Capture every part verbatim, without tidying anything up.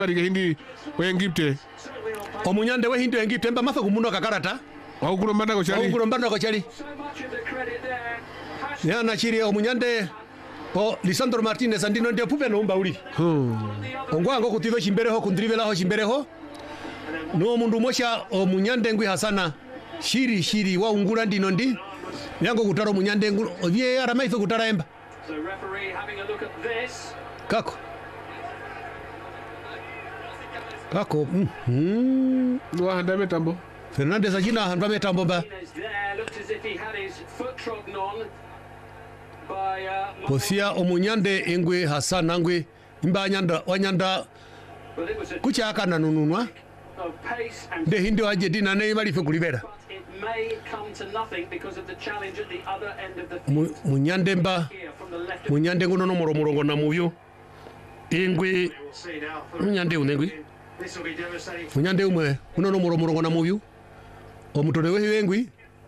Bari hindi wengipte. Omunyande we hindi wengipte mba mafa kumuno kakarata. Auguro mbanda ko chali. Auguro mbanda ko chali. Ya na chiri omunyande o Lisandro Martinez andino ndio pupe no mba uli. Hmm. Ongwa ngo kutido chimbere ho kundrivela ho chimbere ho. No mundu mosha omunyande ngwi hasana. Shiri shiri wa ungura ndino ndi. Yango kutaro munyande ngulu. Ovie ara maitho kutara emba. So referee having a look at this. Kako. Kako. Mhm. Nwa handa metambo. Fernandez ajina handa metambo ba. There looked as if he had his foot trodden on by uh, Posia omunyande engwe hasana ngwe imba nyanda wanyanda but it was a kucha aka nanununwa of pace and de hindi waje dina ne mali fe kulibera but it may come to nothing because of the challenge at the other end of the Mu- munyande mba here from the left of munyande ngono no moro murongo na muvyo engwe munyande unengwe munyande umwe uno no moro murongo na muvyo omutone we wengwi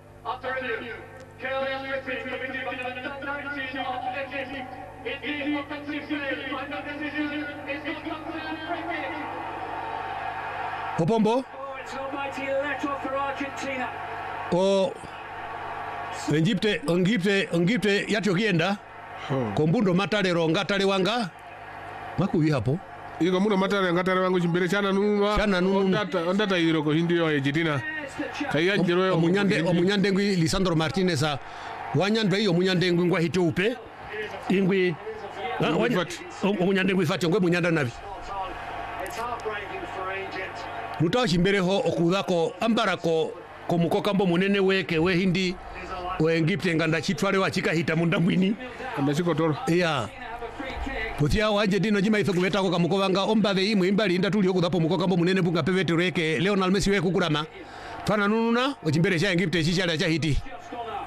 opombo Oh, it's an almighty let off for Argentina. o Egypte Egypte Egypte yacho kienda Hmm. kombundo matale ronga tale wanga makuvi hapo Iko muno matare ngatare wangu chimbere chana nunwa. Chana nunu. Ondata ondata yiro ko hindi yo ejitina. Kaya njiro yo. omunyande omunyande ngwi Lisandro Martinez a wanyandwa iyo omunyande ngwi ngwa hito upe ingwi Ah, wanya- Fati. o- omunyande ngwi fati ngwe munyanda nabi It's heartbreaking for Egypt. lutawa chimbeleho okudhako ambarako komukokambo munene weke we hindi we Egypte nganda chitwale wachikahita mundambwini Andachikotoro. iya Have a free kick. potia wanje dino jima ife kubetako kamukovanga ombave imwe imbali inda tuli okudhapo mukokambo munene bunga pevete reke Lionel Messi we kukurama twana nununa ochimbele cha Egypte chichala cha hiti Just gone up.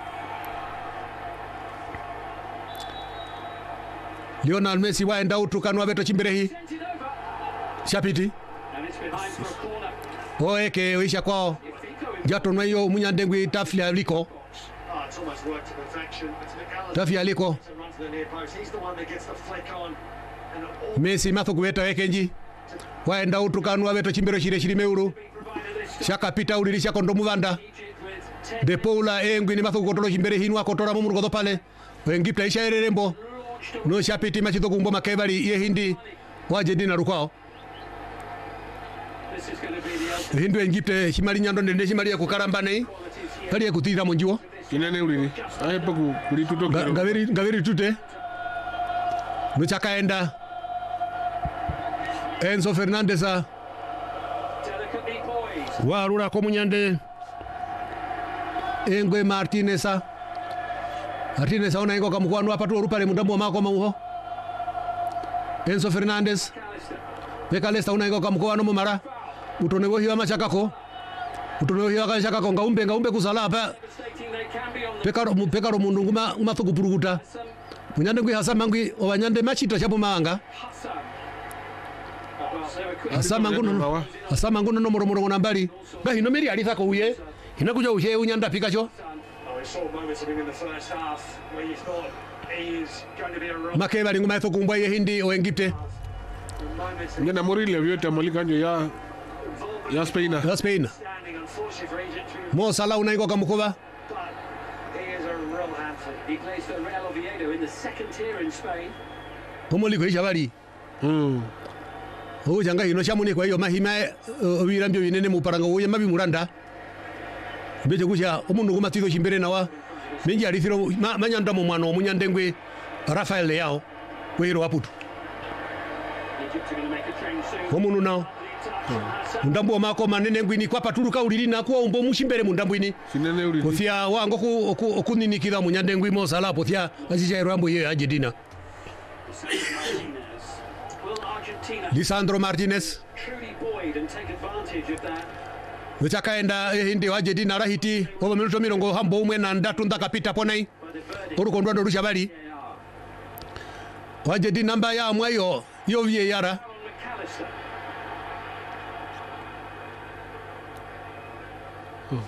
Lionel Messi waenda utukanwa beto chimbelehi Sent it over. chapiti And it's behind for a corner. oeke oisha kwao If Fico in jatonwa iyo munyande ngwi taflia liko Oh, it's almost worked to perfection. It's McAllister taflia liko to run to the near post. He's the one that gets the flick on. And all Messi matho kubeta wekenji waenda utukanwa beto chimbero shire shiri meuru provided this shakapita ulili shakondo muvanda Egypt with ten de Paula engwi ni matho kutolo chimbere hinwa kotora mu murugo pale Egypte isha ererembo launched no shapiti machito kumbo makebali ye hindi waje dina rukwao This is going to be the ultimate hindu Egypte shimali nyando ndende shimali ya kukarambane qualities here. kali ya kutira monjiwo Kinene ulini. Aye poku kulituto Ga- kiro. ngaveri ngaveri tute nuchakaenda Enzo Fernandez a Delicately poised. warura ko munyande engwe Martinez a Martinez ona ingo kamukwanu apa tu rupale mundambo mako mamuho Enzo Fernandez McAllister. pekalesta una ingo kamukwanu mumara utone wo hiwa machakako utone wo hiwa kachakako ngaumbe ngaumbe kusala apa Stating they can be on the pekaro mu- pekaro mundu nguma umathuku purukuta some munyande ngwi hasama ngwi obanyande machito chapo manga Hassan. Well, they were quick. asama nguno asama nguno no moro moro nambali ngahino meri alithako uye inakuja ushe unyanda pikacho oh, we saw moments of him in the first half where you thought he is going to be a real makebali nguma etho kumbwa ye hindi o Egypte moments Ngena morile vyote malikanjo ya ya Spaina. ya Spain standing. Unfortunately for Egypt, through, mo sala una ingo kamukuba but he is a real handful. He plays for Real Oviedo in the second tier in Spain. omuli ko ishabali Hmm. o janga hino shamuni kwa hiyo mahima obirambyo binene mu paranga uye mabi muranda beje kuja omundu nguma tizo chimbere nawa menji alithiro ma- manyanda mu mwana omunyande ngwe Rafael Leao kwero waputu Egypt are going to make a change soon. omundu nao The touch from Hassan. mundambo mako manene ngwini kwa patuluka ulili na kwa umbo mushimbere mundambwini Kinene ulini. pothia wango ku oku- okuninikira munyande ngwi mo sala pothia azija irambo ye Argentina Martinez. Will Argentina Lisandro Martinez truly buoyed and take advantage of that? wechakaenda hindi wa Argentina rahiti obo minuto mirongo hambo umwe na ndatu ndakapita ponai By the verdict orukondwa ndo rushabali they are. wa Argentina namba ya mwayo yo vie yara On McAllister.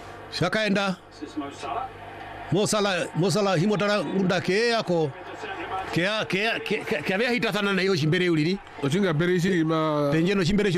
shakaenda This is Mo Salah. mo sala mo sala himotara undake yako Into Sandro kea kea kea avea hita sana na hiyo chimbere ulili Ochinga berisi ma penjeno chimbere